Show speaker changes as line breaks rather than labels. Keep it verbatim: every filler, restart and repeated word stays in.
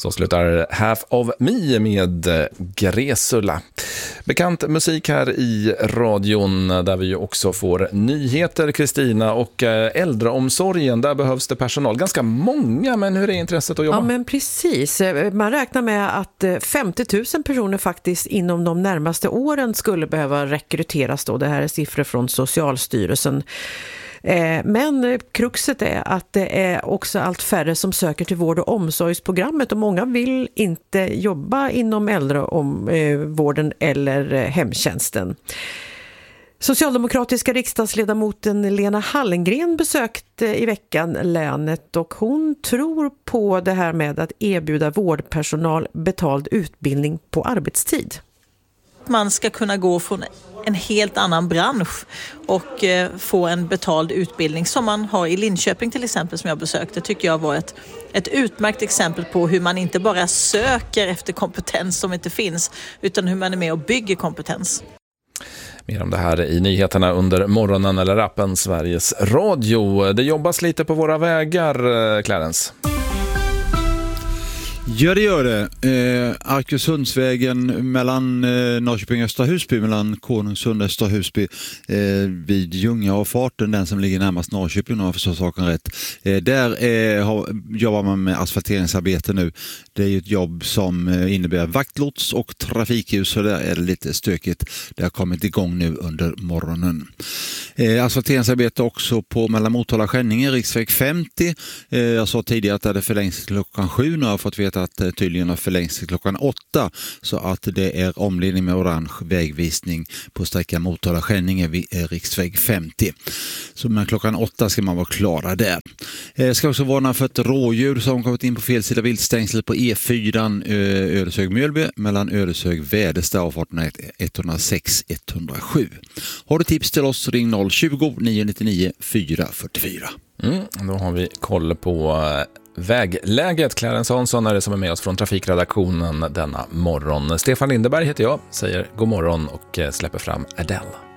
Så slutar Half of Me med Gresula. Bekant musik här i radion där vi också får nyheter, Kristina, och äldreomsorgen. Där behövs det personal. Ganska många, men hur är intresset att jobba?
Ja, men precis. Man räknar med att femtio tusen personer faktiskt inom de närmaste åren skulle behöva rekryteras då. Det här är siffror från Socialstyrelsen. Men kruxet är att det är också allt färre som söker till vård- och omsorgsprogrammet och många vill inte jobba inom äldrevården eller hemtjänsten. Socialdemokratiska riksdagsledamoten Lena Hallengren besökte i veckan länet och hon tror på det här med att erbjuda vårdpersonal betald utbildning på arbetstid.
Man ska kunna gå från en helt annan bransch och eh, få en betald utbildning som man har i Linköping till exempel, som jag besökte, tycker jag var ett, ett utmärkt exempel på hur man inte bara söker efter kompetens som inte finns, utan hur man är med och bygger kompetens.
Mer om det här i nyheterna under morgonen eller appen Sveriges Radio. Det jobbas lite på våra vägar, Clarence.
Ja, det gör det. Eh, Arkösundsvägen mellan eh, Norrköping och Östra Husby, mellan Konungsund och Östra Husby eh, vid Ljungaavfarten, den som ligger närmast Norrköping, om jag förstår saken rätt. Eh, där eh, har, jobbar man med asfalteringsarbete nu. Det är ju ett jobb som eh, innebär vaktlots och trafikljus, så där är det lite stökigt. Det har kommit igång nu under morgonen. Eh, asfalteringsarbete också på mellan Motala och Skänninge, riksväg femtio. Eh, jag sa tidigare att det hade förlängts till klockan sju. Nu har jag fått veta att tydligen har förlängts till klockan åtta, så att det är omledning med orange vägvisning på sträckan Motala-Skänninge vid riksväg femtio. Så men klockan åtta ska man vara klara där. Jag ska också varna för ett rådjur som kommit in på fel sida viltstängslet på E fyra Ödeshög-Mjölby mellan Ödeshög-Väderstad, avfarten ett noll sex ett noll sju. Har du tips till oss, ring noll tjugo, nio nio nio, fyra fyra fyra.
Mm, då har vi koll på vägläget. Clarence Hansson är det som är med oss från trafikredaktionen denna morgon. Stefan Lindeberg heter jag, säger god morgon och släpper fram Adele.